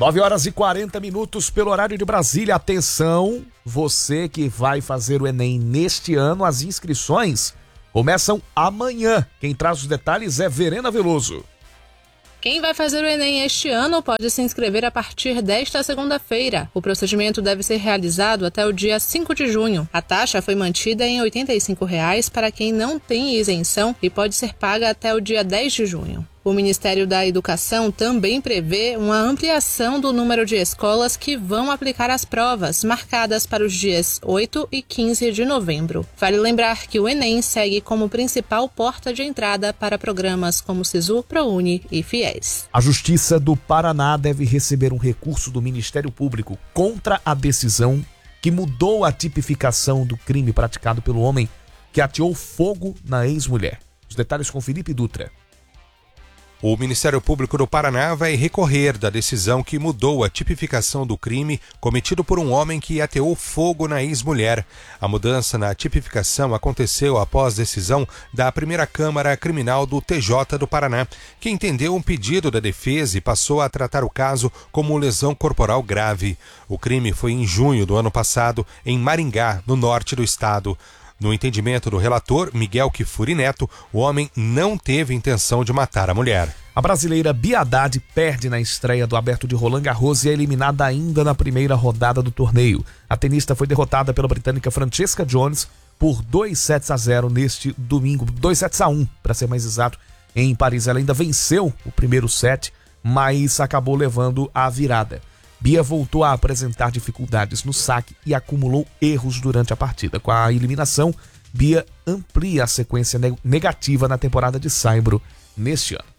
9h40 pelo horário de Brasília. Atenção, você que vai fazer o Enem neste ano, as inscrições começam amanhã. Quem traz os detalhes é Verena Veloso. Quem vai fazer o Enem este ano pode se inscrever a partir desta segunda-feira. O procedimento deve ser realizado até o dia 5 de junho. A taxa foi mantida em R$ 85,00 para quem não tem isenção e pode ser paga até o dia 10 de junho. O Ministério da Educação também prevê uma ampliação do número de escolas que vão aplicar as provas, marcadas para os dias 8 e 15 de novembro. Vale lembrar que o Enem segue como principal porta de entrada para programas como Sisu, ProUni e FIES. A Justiça do Paraná deve receber um recurso do Ministério Público contra a decisão que mudou a tipificação do crime praticado pelo homem que ateou fogo na ex-mulher. Os detalhes com Felipe Dutra. O Ministério Público do Paraná vai recorrer da decisão que mudou a tipificação do crime cometido por um homem que ateou fogo na ex-mulher. A mudança na tipificação aconteceu após decisão da primeira Câmara Criminal do TJ do Paraná, que entendeu um pedido da defesa e passou a tratar o caso como lesão corporal grave. O crime foi em junho do ano passado, em Maringá, no norte do estado. No entendimento do relator, Miguel Kifuri Neto, o homem não teve intenção de matar a mulher. A brasileira Bia Haddad perde na estreia do Aberto de Roland Garros e é eliminada ainda na primeira rodada do torneio. A tenista foi derrotada pela britânica Francesca Jones por 2-0 neste domingo, 2-1 para ser mais exato, em Paris. Ela ainda venceu o primeiro set, mas acabou levando a virada. Bia voltou a apresentar dificuldades no saque e acumulou erros durante a partida. Com a eliminação, Bia amplia a sequência negativa na temporada de saibro neste ano.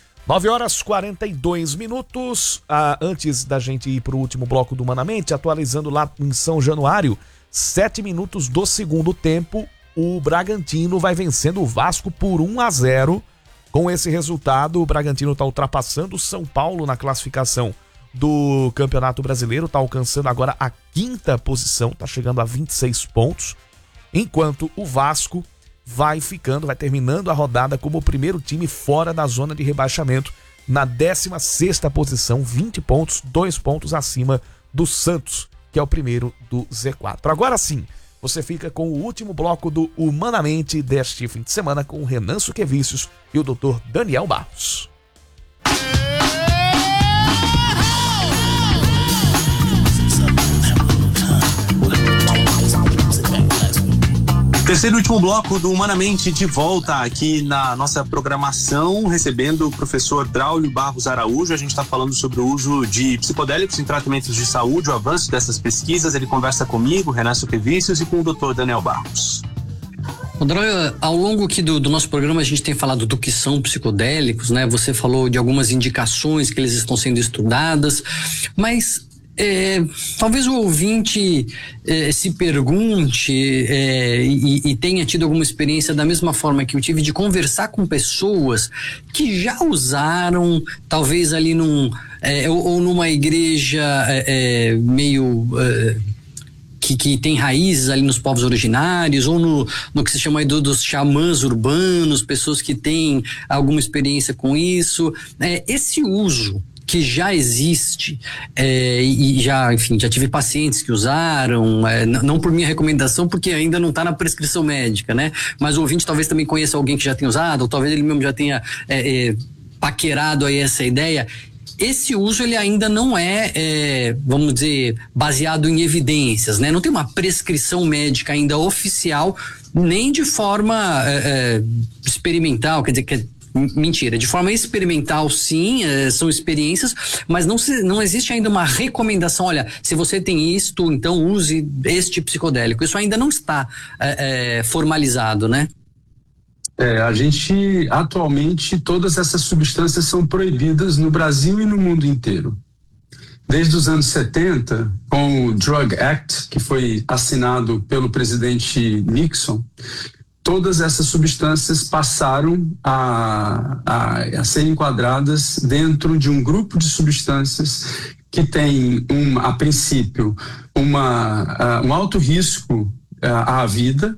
9h42. Antes da gente ir para o último bloco do Humanamente, atualizando lá em São Januário, 7 minutos do segundo tempo, o Bragantino vai vencendo o Vasco por 1-0. Com esse resultado, o Bragantino está ultrapassando o São Paulo na classificação do Campeonato Brasileiro, está alcançando agora a 5ª posição, está chegando a 26 pontos, enquanto o Vasco vai terminando a rodada como o primeiro time fora da zona de rebaixamento, na 16ª posição, 20 pontos, 2 pontos acima do Santos, que é o primeiro do Z4. Agora sim, você fica com o último bloco do Humanamente deste fim de semana com o Renan Suquevicius e o Dr. Daniel Barros. Terceiro e último bloco do Humanamente de volta aqui na nossa programação, recebendo o professor Braulio Barros Araújo. A gente está falando sobre o uso de psicodélicos em tratamentos de saúde, o avanço dessas pesquisas. Ele conversa comigo, Renan Suquevicius, e com o Dr. Daniel Barros. Braulio, ao longo aqui do nosso programa a gente tem falado do que são psicodélicos, né? Você falou de algumas indicações que eles estão sendo estudadas, mas talvez o ouvinte se pergunte e tenha tido alguma experiência da mesma forma que eu tive de conversar com pessoas que já usaram, talvez ali ou numa igreja meio que tem raízes ali nos povos originários, ou no que se chama aí dos xamãs urbanos, pessoas que têm alguma experiência com isso. Esse uso que já existe, e já tive pacientes que usaram, não por minha recomendação, porque ainda não está na prescrição médica, né? Mas o ouvinte talvez também conheça alguém que já tenha usado, ou talvez ele mesmo já tenha paquerado aí essa ideia. Esse uso ele ainda não vamos dizer, baseado em evidências, né? Não tem uma prescrição médica ainda oficial, nem de forma experimental, quer dizer, mentira, de forma experimental sim, são experiências, mas não existe ainda uma recomendação, olha, se você tem isto, então use este psicodélico. Isso ainda não está formalizado, né? A gente, atualmente, todas essas substâncias são proibidas no Brasil e no mundo inteiro. Desde os anos 70, com o Drug Act, que foi assinado pelo presidente Nixon, todas essas substâncias passaram a ser enquadradas dentro de um grupo de substâncias que tem, a princípio, um alto risco à vida,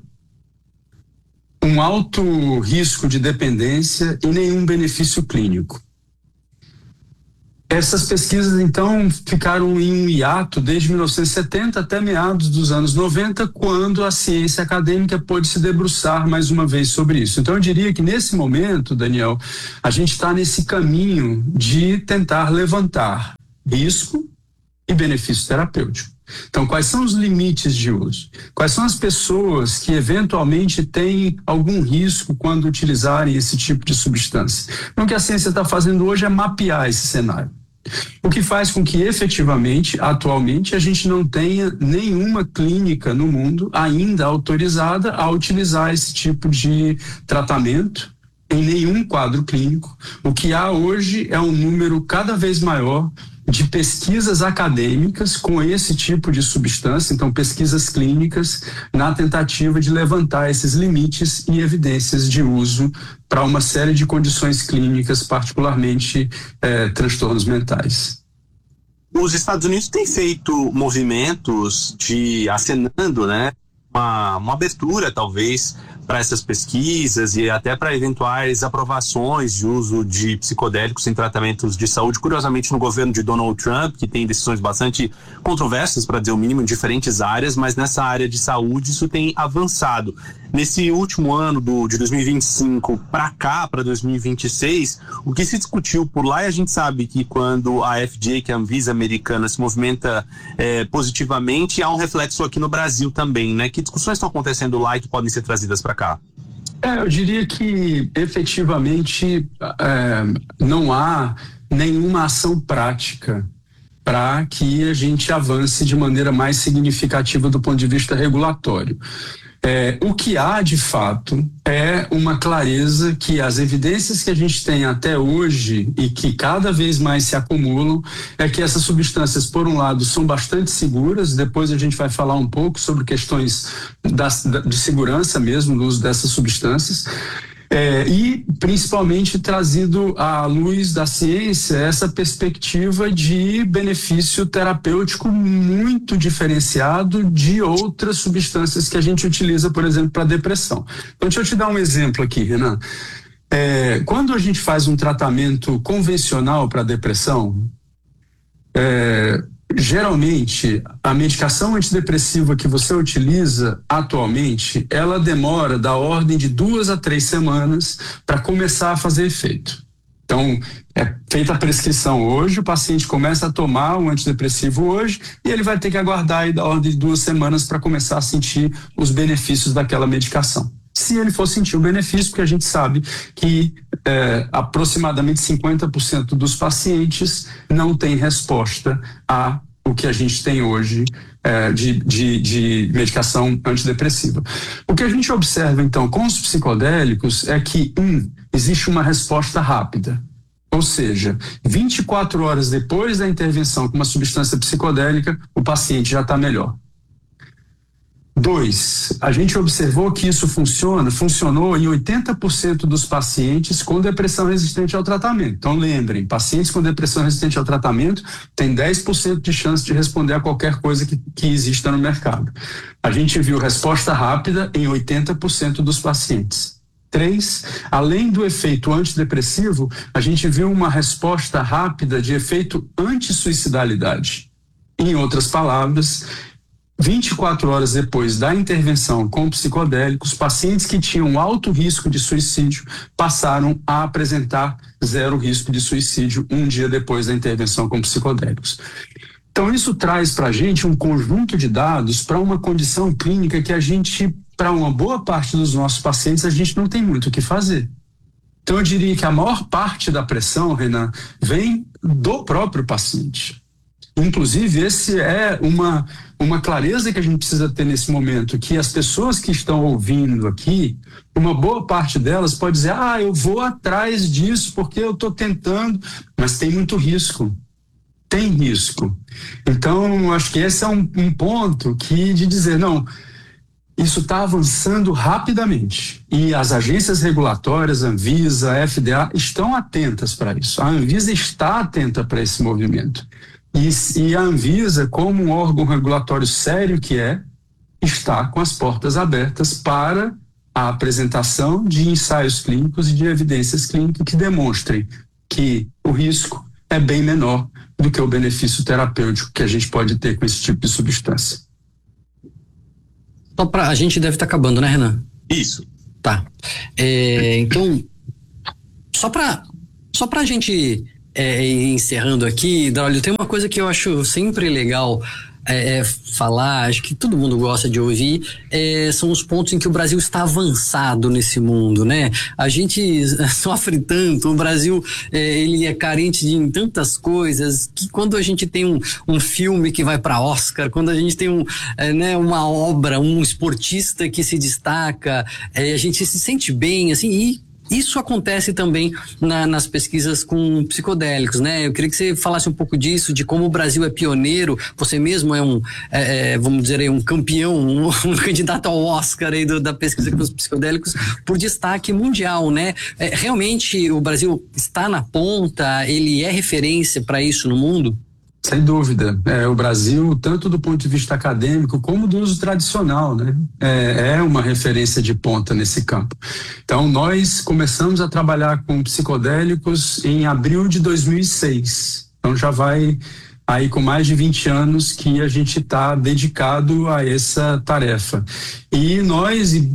um alto risco de dependência e nenhum benefício clínico. Essas pesquisas, então, ficaram em um hiato desde 1970 até meados dos anos 90, quando a ciência acadêmica pôde se debruçar mais uma vez sobre isso. Então, eu diria que nesse momento, Daniel, a gente está nesse caminho de tentar levantar risco e benefício terapêutico. Então, quais são os limites de uso? Quais são as pessoas que eventualmente têm algum risco quando utilizarem esse tipo de substância? Então, o que a ciência está fazendo hoje é mapear esse cenário. O que faz com que, efetivamente, atualmente, a gente não tenha nenhuma clínica no mundo ainda autorizada a utilizar esse tipo de tratamento em nenhum quadro clínico. O que há hoje é um número cada vez maior de pesquisas acadêmicas com esse tipo de substância, então pesquisas clínicas, na tentativa de levantar esses limites e evidências de uso para uma série de condições clínicas, particularmente transtornos mentais. Os Estados Unidos têm feito movimentos de acenando, né, uma abertura, talvez, para essas pesquisas e até para eventuais aprovações de uso de psicodélicos em tratamentos de saúde. Curiosamente, no governo de Donald Trump, que tem decisões bastante controversas, para dizer o mínimo, em diferentes áreas, mas nessa área de saúde isso tem avançado. Nesse último ano de 2025 para cá, para 2026, o que se discutiu por lá, e a gente sabe que quando a FDA, que é a Anvisa americana, se movimenta positivamente, há um reflexo aqui no Brasil também, né? Que discussões estão acontecendo lá e que podem ser trazidas para cá? Eu diria que efetivamente não há nenhuma ação prática para que a gente avance de maneira mais significativa do ponto de vista regulatório. O que há, de fato, é uma clareza que as evidências que a gente tem até hoje e que cada vez mais se acumulam é que essas substâncias, por um lado, são bastante seguras. Depois a gente vai falar um pouco sobre questões de segurança mesmo no uso dessas substâncias. E principalmente trazido à luz da ciência essa perspectiva de benefício terapêutico muito diferenciado de outras substâncias que a gente utiliza, por exemplo, para depressão. Então, deixa eu te dar um exemplo aqui, Renan. Quando a gente faz um tratamento convencional para depressão, geralmente, a medicação antidepressiva que você utiliza atualmente, ela demora da ordem de 2 a 3 semanas para começar a fazer efeito. Então, é feita a prescrição hoje, o paciente começa a tomar o antidepressivo hoje e ele vai ter que aguardar aí da ordem de 2 semanas para começar a sentir os benefícios daquela medicação. Se ele for sentir o benefício, porque a gente sabe que aproximadamente 50% dos pacientes não têm resposta a o que a gente tem hoje de medicação antidepressiva. O que a gente observa, então, com os psicodélicos é que, existe uma resposta rápida. Ou seja, 24 horas depois da intervenção com uma substância psicodélica, o paciente já está melhor. 2, a gente observou que isso funcionou em 80% dos pacientes com depressão resistente ao tratamento. Então, lembrem, pacientes com depressão resistente ao tratamento têm 10% de chance de responder a qualquer coisa que exista no mercado. A gente viu resposta rápida em 80% dos pacientes. 3, além do efeito antidepressivo, a gente viu uma resposta rápida de efeito anti-suicidalidade. Em outras palavras, 24 horas depois da intervenção com psicodélicos, pacientes que tinham alto risco de suicídio passaram a apresentar 0 risco de suicídio 1 dia depois da intervenção com psicodélicos. Então, isso traz para a gente um conjunto de dados para uma condição clínica que a gente, para uma boa parte dos nossos pacientes, a gente não tem muito o que fazer. Então, eu diria que a maior parte da pressão, Renan, vem do próprio paciente. Inclusive, esse é uma clareza que a gente precisa ter nesse momento, que as pessoas que estão ouvindo aqui, uma boa parte delas pode dizer, eu vou atrás disso porque eu estou tentando, mas tem muito risco. Tem risco. Então, acho que esse é um ponto de dizer, não, isso está avançando rapidamente e as agências regulatórias, Anvisa, FDA, estão atentas para isso. A Anvisa está atenta para esse movimento. E a Anvisa, como um órgão regulatório sério que está com as portas abertas para a apresentação de ensaios clínicos e de evidências clínicas que demonstrem que o risco é bem menor do que o benefício terapêutico que a gente pode ter com esse tipo de substância. A gente deve estar acabando, né, Renan? Isso. Tá. Então, só pra gente ir encerrando aqui, Draulio, tem uma coisa que eu acho sempre legal falar, acho que todo mundo gosta de ouvir, são os pontos em que o Brasil está avançado nesse mundo, né? A gente sofre tanto, o Brasil ele é carente em tantas coisas, que quando a gente tem um filme que vai para Oscar, quando a gente tem uma obra, um esportista que se destaca, a gente se sente bem, assim, e isso acontece também nas pesquisas com psicodélicos, né? Eu queria que você falasse um pouco disso, de como o Brasil é pioneiro. Você mesmo é vamos dizer aí, um campeão, um candidato ao Oscar aí da pesquisa com os psicodélicos por destaque mundial, né? Realmente o Brasil está na ponta, ele é referência para isso no mundo? Sem dúvida. O Brasil, tanto do ponto de vista acadêmico como do uso tradicional, né? É uma referência de ponta nesse campo. Então, nós começamos a trabalhar com psicodélicos em abril de 2006. Então, já vai aí com mais de 20 anos que a gente está dedicado a essa tarefa. E nós e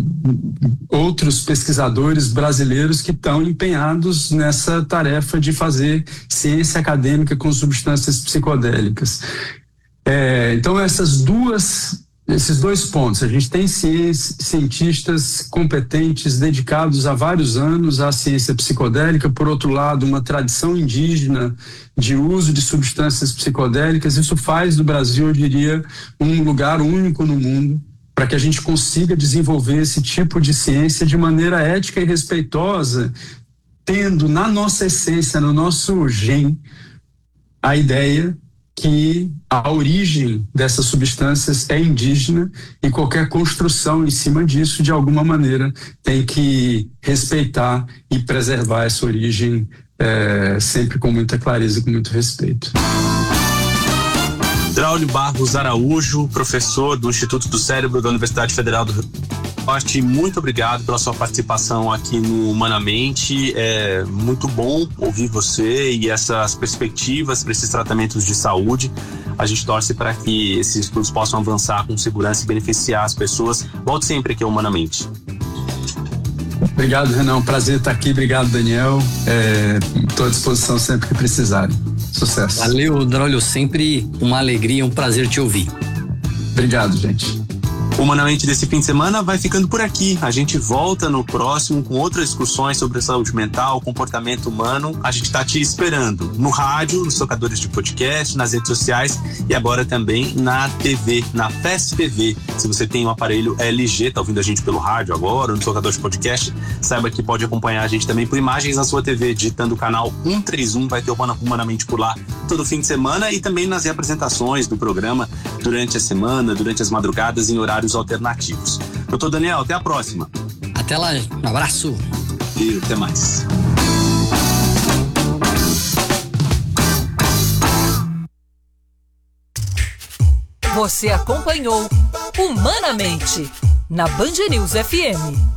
outros pesquisadores brasileiros que estão empenhados nessa tarefa de fazer ciência acadêmica com substâncias psicodélicas. Então, esses dois pontos, a gente tem cientistas competentes dedicados há vários anos à ciência psicodélica, por outro lado, uma tradição indígena de uso de substâncias psicodélicas. Isso faz do Brasil, eu diria, um lugar único no mundo para que a gente consiga desenvolver esse tipo de ciência de maneira ética e respeitosa, tendo na nossa essência, no nosso gen, a ideia que a origem dessas substâncias é indígena e qualquer construção em cima disso, de alguma maneira, tem que respeitar e preservar essa origem sempre com muita clareza e com muito respeito. Draulio Barros Araújo, professor do Instituto do Cérebro da Universidade Federal do Rio Grande do Norte, muito obrigado pela sua participação aqui no Humanamente. É muito bom ouvir você e essas perspectivas para esses tratamentos de saúde. A gente torce para que esses estudos possam avançar com segurança e beneficiar as pessoas. Volte sempre aqui ao Humanamente. Obrigado, Renan. Prazer estar aqui. Obrigado, Daniel. Estou à disposição sempre que precisarem. Sucesso. Valeu, Draulio. Sempre uma alegria, um prazer te ouvir. Obrigado, gente. O Humanamente desse fim de semana vai ficando por aqui. A gente volta no próximo com outras discussões sobre saúde mental, comportamento humano. A gente está te esperando no rádio, nos tocadores de podcast, nas redes sociais e agora também na TV, na Fast TV. Se você tem um aparelho LG, tá ouvindo a gente pelo rádio agora, no tocador de podcast, saiba que pode acompanhar a gente também por imagens na sua TV, digitando o canal 131, vai ter o Humanamente por lá todo fim de semana e também nas reapresentações do programa durante a semana, durante as madrugadas, em horários alternativos. Doutor Daniel, até a próxima. Até lá, um abraço. E até mais. Você acompanhou Humanamente na Band News FM.